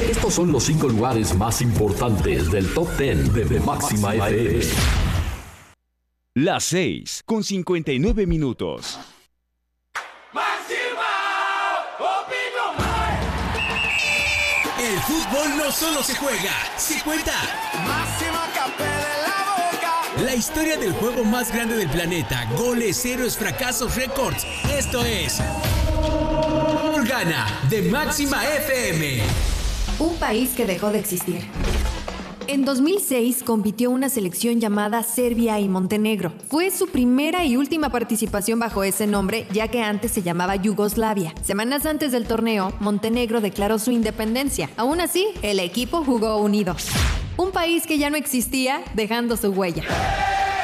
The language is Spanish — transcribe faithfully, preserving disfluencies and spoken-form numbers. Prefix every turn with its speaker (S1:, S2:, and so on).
S1: Estos son los cinco lugares más importantes del Top diez de, de Máxima F M.
S2: Las seis con cincuenta y nueve minutos.
S3: El fútbol no solo se juega, se cuenta.
S4: Máxima Capé de la boca.
S3: La historia del juego más grande del planeta. Goles, héroes, fracasos, récords. Esto es Gana de Máxima F M.
S5: Un país que dejó de existir. En dos mil seis compitió una selección llamada Serbia y Montenegro. Fue su primera y última participación bajo ese nombre, ya que antes se llamaba Yugoslavia. Semanas antes del torneo, Montenegro declaró su independencia. Aún así, el equipo jugó unido. Un país que ya no existía, dejando su huella.